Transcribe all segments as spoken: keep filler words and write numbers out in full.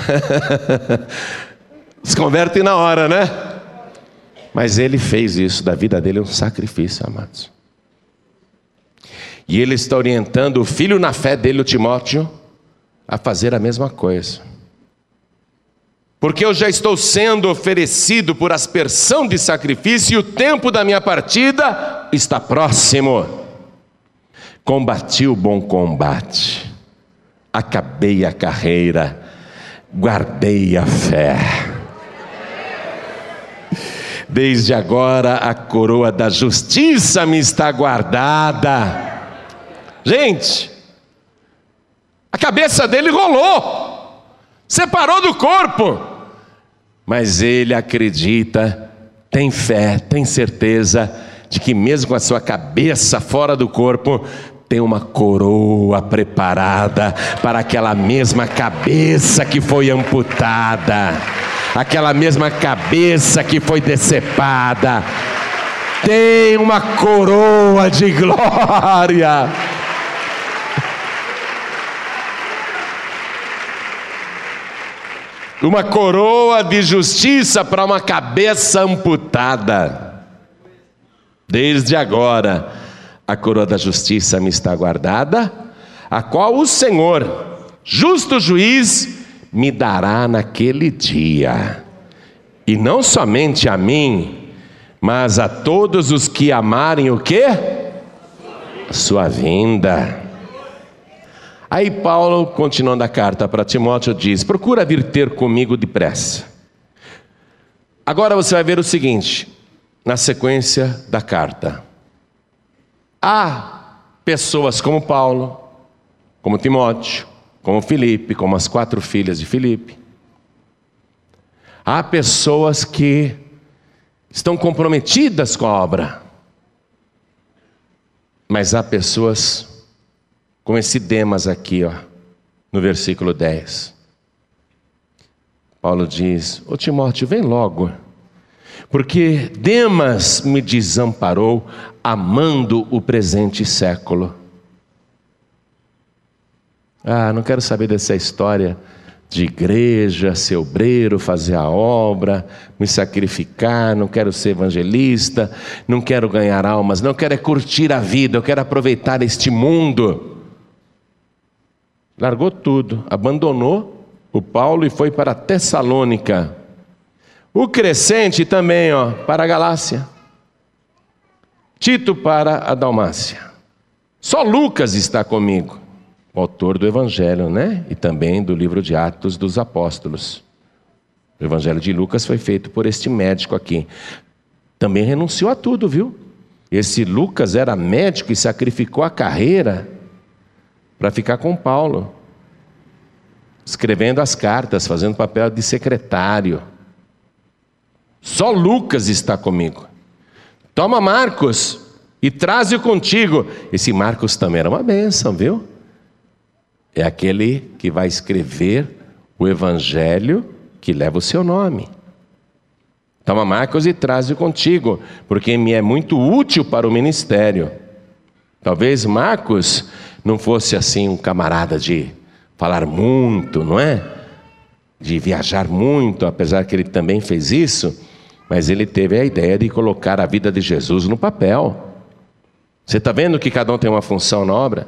Se converte na hora, né? Mas ele fez isso, da vida dele um sacrifício, amados. E ele está orientando o filho na fé dele, o Timóteo, a fazer a mesma coisa. Porque eu já estou sendo oferecido por aspersão de sacrifício e o tempo da minha partida está próximo. Combati o bom combate, acabei a carreira, guardei a fé. Desde agora a coroa da justiça me está guardada. Gente, a cabeça dele rolou, separou do corpo. Mas ele acredita, tem fé, tem certeza de que mesmo com a sua cabeça fora do corpo, tem uma coroa preparada para aquela mesma cabeça que foi amputada, aquela mesma cabeça que foi decepada. Tem uma coroa de glória. Uma coroa de justiça para uma cabeça amputada. Desde agora, a coroa da justiça me está guardada, a qual o Senhor, justo juiz, me dará naquele dia. E não somente a mim, mas a todos os que amarem o quê? Sua vinda. Aí Paulo, continuando a carta para Timóteo, diz: procura vir ter comigo depressa. Agora você vai ver o seguinte, na sequência da carta. Há pessoas como Paulo, como Timóteo, como Filipe, como as quatro filhas de Filipe. Há pessoas que estão comprometidas com a obra. Mas há pessoas com esse Demas aqui, ó, no versículo dez. Paulo diz: ô Timóteo, vem logo, porque Demas me desamparou, amando o presente século. Ah, não quero saber dessa história de igreja, ser obreiro, fazer a obra, me sacrificar, não quero ser evangelista, não quero ganhar almas, não quero é curtir a vida, eu quero aproveitar este mundo. Largou tudo, abandonou o Paulo e foi para Tessalônica. O Crescente também, ó, para a Galácia. Tito para a Dalmácia. Só Lucas está comigo, o autor do Evangelho, né? E também do livro de Atos dos Apóstolos. O Evangelho de Lucas foi feito por este médico aqui. Também renunciou a tudo, viu? Esse Lucas era médico e sacrificou a carreira para ficar com Paulo, escrevendo as cartas, fazendo papel de secretário. Só Lucas está comigo. Toma Marcos e traze-o contigo. Esse Marcos também era uma bênção, viu? É aquele que vai escrever o evangelho que leva o seu nome. Toma Marcos e traze-o contigo, porque me é muito útil para o ministério. Talvez Marcos não fosse assim um camarada de falar muito, não é? De viajar muito, apesar que ele também fez isso, mas ele teve a ideia de colocar a vida de Jesus no papel. Você está vendo que cada um tem uma função na obra?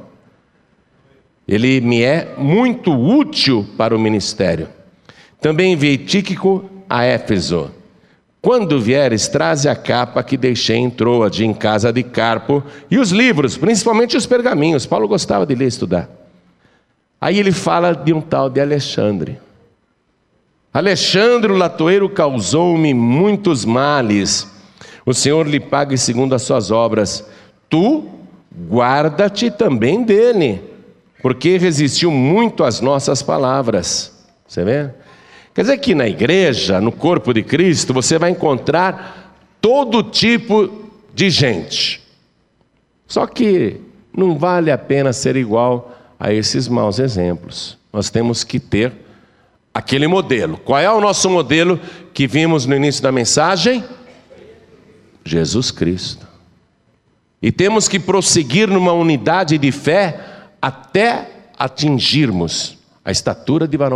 Ele me é muito útil para o ministério. Também enviei Tíquico a Éfeso. Quando vieres, traze a capa que deixei em Troade, em casa de Carpo, e os livros, principalmente os pergaminhos. Paulo gostava de ler e estudar. Aí ele fala de um tal de Alexandre. Alexandre o latoeiro causou-me muitos males. O Senhor lhe pague segundo as suas obras. Tu guarda-te também dele, porque resistiu muito às nossas palavras. Você vê? Quer dizer que na igreja, no corpo de Cristo, você vai encontrar todo tipo de gente. Só que não vale a pena ser igual a esses maus exemplos. Nós temos que ter aquele modelo. Qual é o nosso modelo que vimos no início da mensagem? Jesus Cristo. E temos que prosseguir numa unidade de fé até atingirmos a estatura de varão